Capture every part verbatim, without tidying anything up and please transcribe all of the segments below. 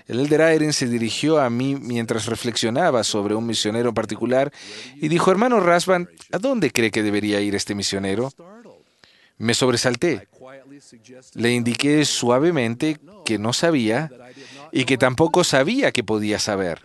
El elder Eyring se dirigió a mí mientras reflexionaba sobre un misionero en particular y dijo: hermano Rasband, ¿a dónde cree que debería ir este misionero? Me sobresalté. Le indiqué suavemente que no sabía y que tampoco sabía que podía saber.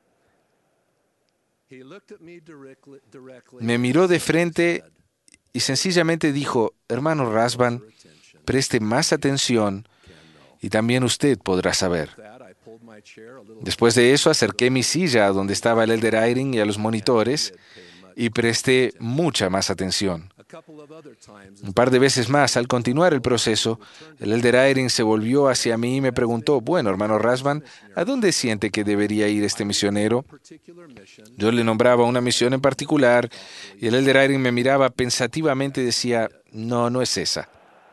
Me miró de frente y sencillamente dijo: hermano Rasband, preste más atención y también usted podrá saber. Después de eso, acerqué mi silla a donde estaba el elder Eyring y a los monitores y presté mucha más atención. Un par de veces más, al continuar el proceso, el elder Eyring se volvió hacia mí y me preguntó: bueno, hermano Rasband, ¿a dónde siente que debería ir este misionero? Yo le nombraba una misión en particular y el elder Eyring me miraba pensativamente y decía: no, no es esa.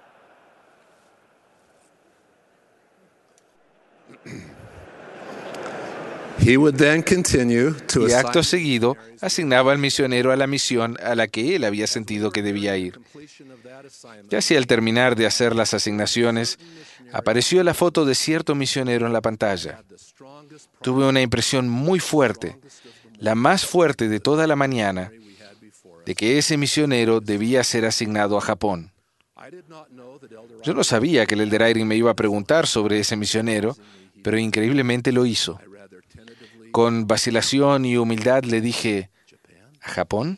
He would then continue to Y acto assign seguido asignaba al misionero a la misión a la que él había sentido que debía ir. Casi al terminar de hacer las asignaciones, apareció la foto de cierto misionero en la pantalla. Tuve una impresión muy fuerte, la más fuerte de toda la mañana, de que ese misionero debía ser asignado a Japón. Yo no sabía que el elder Eyring me iba a preguntar sobre ese misionero, pero increíblemente lo hizo. Con vacilación y humildad le dije: ¿a Japón?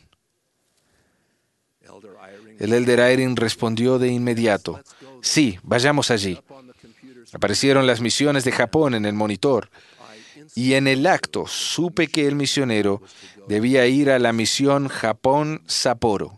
El elder Eyring respondió de inmediato: sí, vayamos allí. Aparecieron las misiones de Japón en el monitor, y en el acto supe que el misionero debía ir a la misión Japón-Sapporo.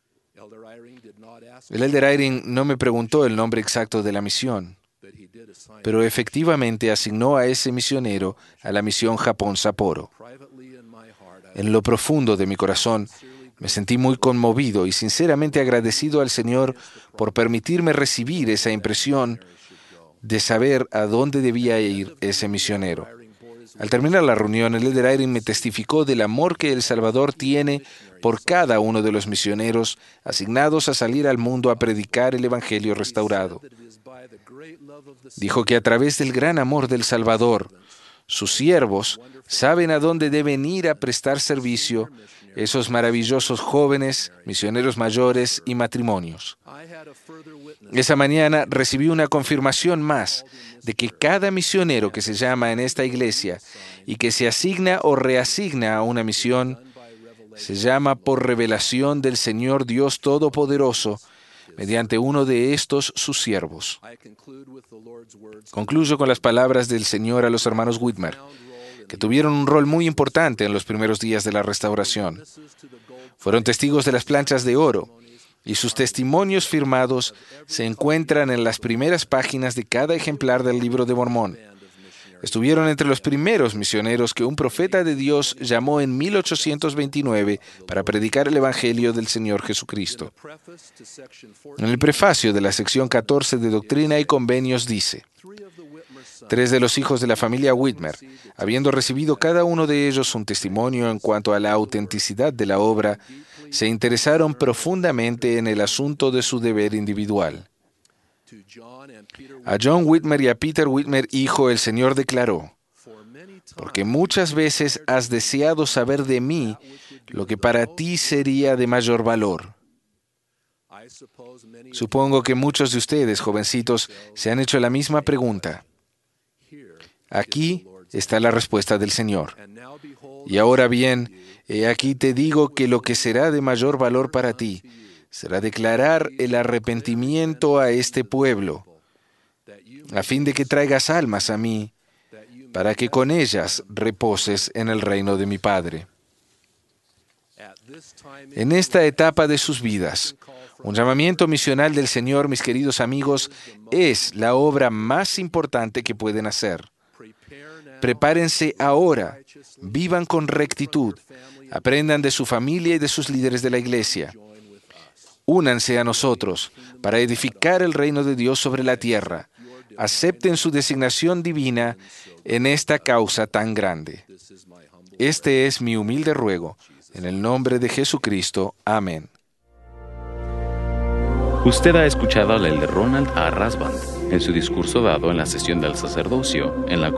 El elder Eyring no me preguntó el nombre exacto de la misión, pero efectivamente asignó a ese misionero a la misión Japón-Sapporo. En lo profundo de mi corazón, me sentí muy conmovido y sinceramente agradecido al Señor por permitirme recibir esa impresión de saber a dónde debía ir ese misionero. Al terminar la reunión, el elder Eyring me testificó del amor que El Salvador tiene por cada uno de los misioneros asignados a salir al mundo a predicar el Evangelio restaurado. Dijo que a través del gran amor del Salvador, sus siervos saben a dónde deben ir a prestar servicio esos maravillosos jóvenes, misioneros mayores y matrimonios. Esa mañana recibí una confirmación más de que cada misionero que se llama en esta iglesia y que se asigna o reasigna a una misión, se llama por revelación del Señor Dios Todopoderoso, mediante uno de estos sus siervos. Concluyo con las palabras del Señor a los hermanos Whitmer, que tuvieron un rol muy importante en los primeros días de la restauración. Fueron testigos de las planchas de oro, y sus testimonios firmados se encuentran en las primeras páginas de cada ejemplar del Libro de Mormón. Estuvieron entre los primeros misioneros que un profeta de Dios llamó en mil ochocientos veintinueve para predicar el Evangelio del Señor Jesucristo. En el prefacio de la sección catorce de Doctrina y Convenios dice: tres de los hijos de la familia Whitmer, habiendo recibido cada uno de ellos un testimonio en cuanto a la autenticidad de la obra, se interesaron profundamente en el asunto de su deber individual. A John Whitmer y a Peter Whitmer, hijo, el Señor declaró: porque muchas veces has deseado saber de mí lo que para ti sería de mayor valor. Supongo que muchos de ustedes, jovencitos, se han hecho la misma pregunta. Aquí está la respuesta del Señor. Y ahora bien, he aquí te digo que lo que será de mayor valor para ti será declarar el arrepentimiento a este pueblo, a fin de que traigas almas a mí, para que con ellas reposes en el reino de mi Padre. En esta etapa de sus vidas, un llamamiento misional del Señor, mis queridos amigos, es la obra más importante que pueden hacer. Prepárense ahora, vivan con rectitud, aprendan de su familia y de sus líderes de la iglesia. Únanse a nosotros para edificar el reino de Dios sobre la tierra. Acepten su designación divina en esta causa tan grande. Este es mi humilde ruego, en el nombre de Jesucristo. Amén. Usted ha escuchado al elder Ronald A. Rasband en su discurso dado en la sesión del sacerdocio en la